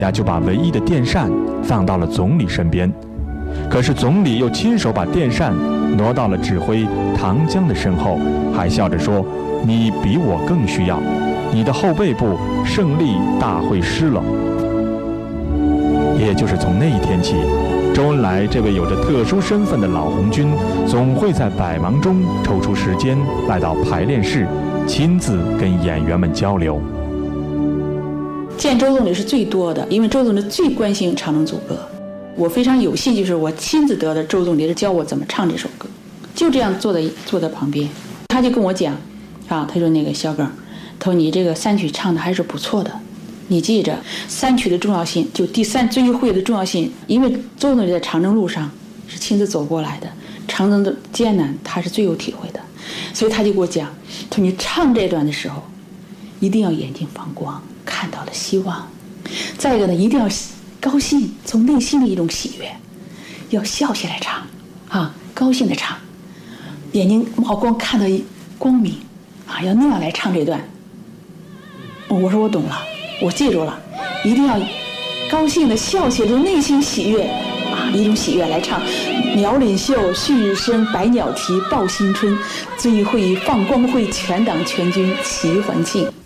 就把唯一的电扇放到了总理身边。可是总理又亲手把电扇挪到了指挥唐江的身后，还笑着说：“你比我更需要，你的后背部胜利大会师了。”也就是从那一天起，周恩来这位有着特殊身份的老红军，总会在百忙中抽出时间来到排练室，亲自跟演员们交流。 见周总理是最多的，因为周总理最关心长征组歌。我非常有幸，就是我亲自得的周总理教我怎么唱这首歌，就这样坐在旁边，他就跟我讲，他说那个小耿，他说你这个三曲唱的还是不错的，你记着三曲的重要性，就第三追忆会的重要性，因为周总理在长征路上是亲自走过来的，长征的艰难他是最有体会的，所以他就给我讲，他说你唱这段的时候，一定要眼睛放光，看到了希望，再一个呢，一定要高兴，从内心的一种喜悦，要笑起来唱，高兴的唱，眼睛冒光，看到光明，要那样来唱这段。我说我懂了，我记住了，一定要高兴的笑起来，内心喜悦一种喜悦来唱。鸟领袖，旭日升，百鸟啼，报新春，追忆会，放光会，全党全军齐欢庆。